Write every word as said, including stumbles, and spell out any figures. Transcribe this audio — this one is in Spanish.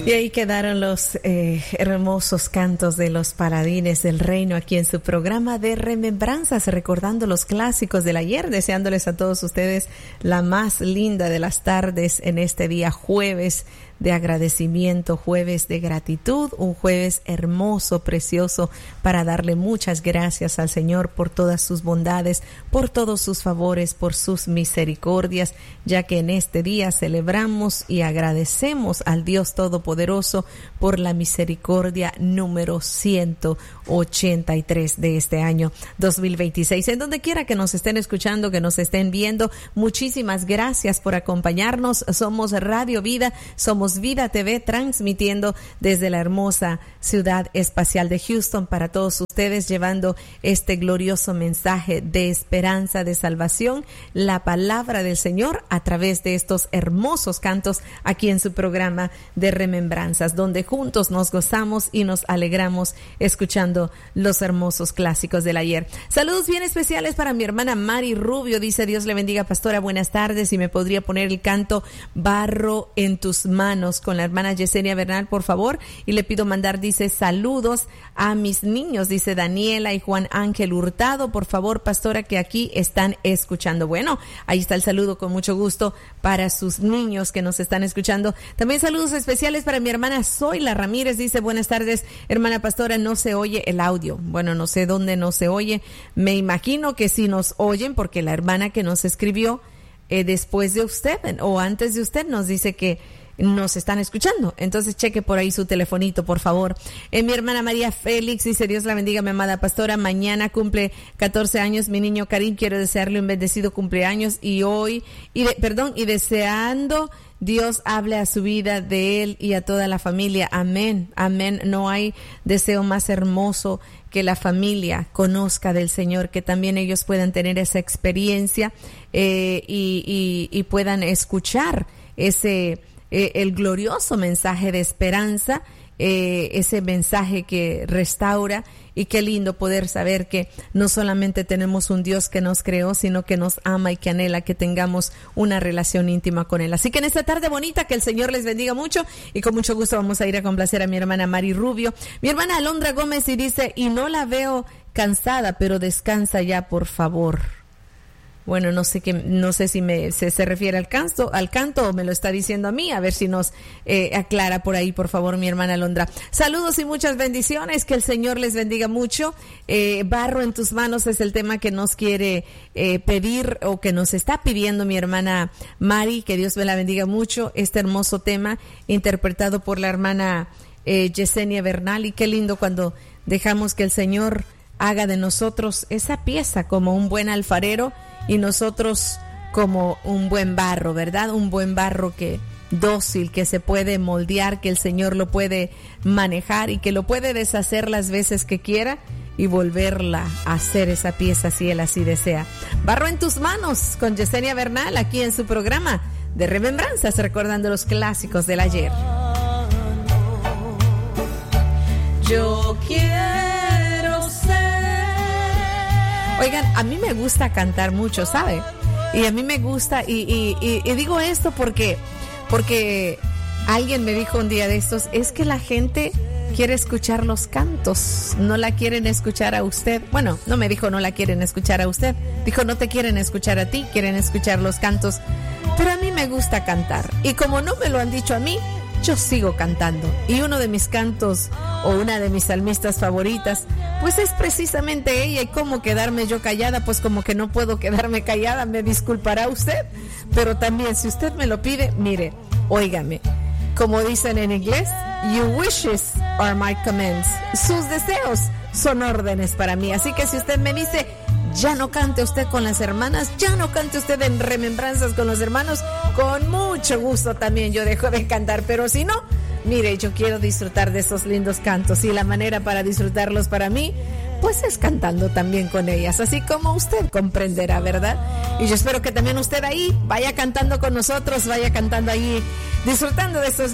Y ahí quedaron los eh, hermosos cantos de los paladines del reino aquí en su programa de remembranzas, recordando los clásicos del ayer, deseándoles a todos ustedes la más linda de las tardes en este día jueves de agradecimiento, jueves de gratitud, un jueves hermoso, precioso, para darle muchas gracias al Señor por todas sus bondades, por todos sus favores, por sus misericordias, ya que en este día celebramos y agradecemos al Dios Todopoderoso por la misericordia número ciento ochenta y tres de este año dos mil veintiséis. En donde quiera que nos estén escuchando, que nos estén viendo, muchísimas gracias por acompañarnos. Somos Radio Vida, somos Vida T V, transmitiendo desde la hermosa ciudad espacial de Houston para todos ustedes, llevando este glorioso mensaje de esperanza, de salvación, la palabra del Señor a través de estos hermosos cantos aquí en su programa de remembranzas, donde juntos nos gozamos y nos alegramos escuchando los hermosos clásicos del ayer. Saludos bien especiales para mi hermana Mari Rubio, dice: Dios le bendiga, pastora, buenas tardes, y me podría poner el canto Barro en tus manos con la hermana Yesenia Bernal, por favor. Y le pido mandar, dice, saludos a mis niños, dice Daniela y Juan Ángel Hurtado, por favor, pastora, que aquí están escuchando. Bueno, ahí está el saludo, con mucho gusto, para sus niños que nos están escuchando. También saludos especiales para mi hermana Zoila Ramírez, dice: buenas tardes, hermana pastora, no se oye el audio. Bueno, no sé dónde no se oye, me imagino que sí nos oyen, porque la hermana que nos escribió eh, después de usted o antes de usted nos dice que nos están escuchando. Entonces cheque por ahí su telefonito, por favor. Eh, mi hermana María Félix dice: Dios la bendiga, mi amada pastora, mañana cumple catorce años mi niño Karim, quiero desearle un bendecido cumpleaños y hoy, y de, perdón, y deseando Dios hable a su vida, de él y a toda la familia. Amén, amén. No hay deseo más hermoso que la familia conozca del Señor, que también ellos puedan tener esa experiencia eh, y, y, y puedan escuchar ese Eh, el glorioso mensaje de esperanza, eh, ese mensaje que restaura. Y qué lindo poder saber que no solamente tenemos un Dios que nos creó, sino que nos ama y que anhela que tengamos una relación íntima con Él. Así que en esta tarde bonita, que el Señor les bendiga mucho, y con mucho gusto vamos a ir a complacer a mi hermana Mari Rubio. Mi hermana Alondra Gómez, y dice: y no la veo cansada, pero descansa ya, por favor. Bueno, no sé qué, no sé si me se, se refiere al canto, al canto o me lo está diciendo a mí. A ver si nos eh, aclara por ahí, por favor, mi hermana Alondra. Saludos y muchas bendiciones, que el Señor les bendiga mucho. Eh, Barro en tus manos es el tema que nos quiere eh, pedir, o que nos está pidiendo mi hermana Mari, que Dios me la bendiga mucho. Este hermoso tema interpretado por la hermana eh, Yesenia Bernal, y qué lindo cuando dejamos que el Señor haga de nosotros esa pieza como un buen alfarero, y nosotros como un buen barro, ¿verdad? Un buen barro que dócil, que se puede moldear, que el Señor lo puede manejar y que lo puede deshacer las veces que quiera y volverla a hacer esa pieza si Él así desea. Barro en tus manos con Yesenia Bernal, aquí en su programa de remembranzas, recordando los clásicos del ayer. Yo quiero ser. Oigan, a mí me gusta cantar mucho, ¿sabe? Y a mí me gusta, y, y, y, y digo esto porque, porque alguien me dijo un día de estos: es que la gente quiere escuchar los cantos, no la quieren escuchar a usted. Bueno, no me dijo no la quieren escuchar a usted, dijo no te quieren escuchar a ti, quieren escuchar los cantos. Pero a mí me gusta cantar, y como no me lo han dicho a mí, yo sigo cantando. Y uno de mis cantos, o una de mis salmistas favoritas, pues es precisamente ella. Y cómo quedarme yo callada, pues como que no puedo quedarme callada, me disculpará usted, pero también si usted me lo pide, mire, óigame, como dicen en inglés, your wishes are my commands, sus deseos son órdenes para mí. Así que si usted me dice: ya no cante usted con las hermanas, ya no cante usted en remembranzas con los hermanos, con mucho gusto también yo dejo de cantar. Pero si no, mire, yo quiero disfrutar de esos lindos cantos, y la manera para disfrutarlos para mí, pues es cantando también con ellas, así como usted comprenderá, ¿verdad? Y yo espero que también usted ahí vaya cantando con nosotros, vaya cantando ahí, disfrutando de esos